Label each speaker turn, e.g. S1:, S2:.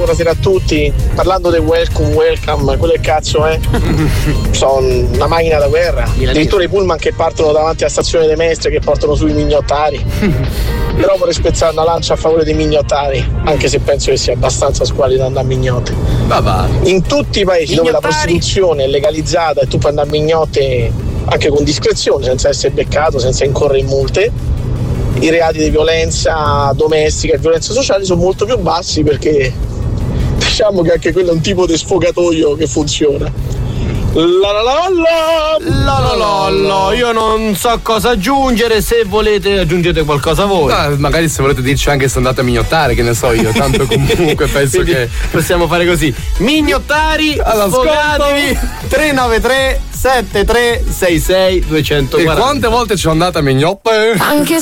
S1: buonasera a tutti. Parlando del welcome, quello che cazzo è? Sono una macchina da guerra. Addirittura i pullman che partono davanti alla stazione dei Mestre, che portano sui mignottari. Però vorrei spezzare una lancia a favore dei mignottari, anche se penso che sia abbastanza squallido andare a mignotte. In tutti i paesi dove la prostituzione è legalizzata e tu puoi andare a mignotte anche con discrezione, senza essere beccato, senza incorrere in multe, i reati di violenza domestica e violenza sociale sono molto più bassi, perché diciamo che anche quello è un tipo di sfogatoio che funziona.
S2: Io non so cosa aggiungere, se volete aggiungete qualcosa voi.
S3: Magari se volete dirci anche se andate a mignottare, che ne so io, tanto comunque penso che
S2: possiamo fare così. Mignottari, sfogatevi. 393 7366 240.
S3: E quante volte ci ho andata a mignotte?
S4: Anche